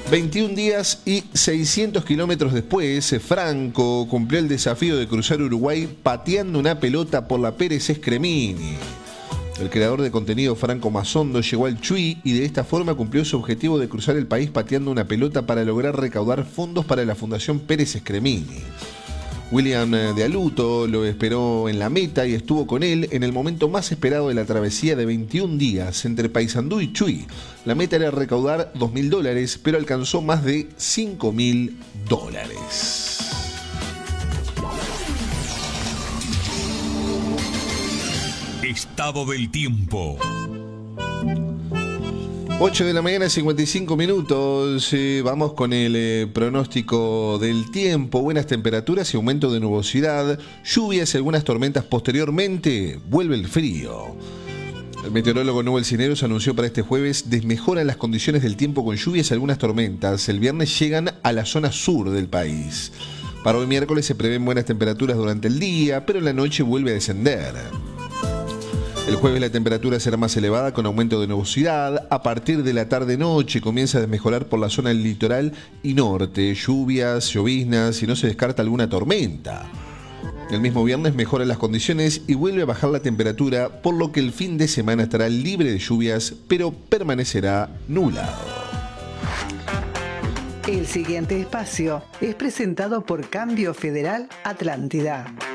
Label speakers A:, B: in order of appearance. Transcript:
A: 21 días y 600 kilómetros después, Franco cumplió el desafío de cruzar Uruguay pateando una pelota por la Pérez Escremini. El creador de contenido Franco Mazondo llegó al Chuy y de esta forma cumplió su objetivo de cruzar el país pateando una pelota para lograr recaudar fondos para la Fundación Pérez Escremini. William de Aluto lo esperó en la meta y estuvo con él en el momento más esperado de la travesía de 21 días entre Paysandú y Chuy. La meta era recaudar $2.000, pero alcanzó más de $5.000.
B: Estado del tiempo.
A: 8 de la mañana, 55 minutos. Vamos con el pronóstico del tiempo. Buenas temperaturas y aumento de nubosidad. Lluvias y algunas tormentas posteriormente. Vuelve el frío. El meteorólogo Nubel Cineros anunció para este jueves desmejoran las condiciones del tiempo con lluvias y algunas tormentas. El viernes llegan a la zona sur del país. Para hoy miércoles se prevén buenas temperaturas durante el día, pero en la noche vuelve a descender. El jueves la temperatura será más elevada con aumento de nubosidad. A partir de la tarde-noche comienza a desmejorar por la zona del litoral y norte. Lluvias, lloviznas y no se descarta alguna tormenta. El mismo viernes mejoran las condiciones y vuelve a bajar la temperatura, por lo que el fin de semana estará libre de lluvias, pero permanecerá nublado.
C: El siguiente espacio es presentado por Cambio Federal Atlántida.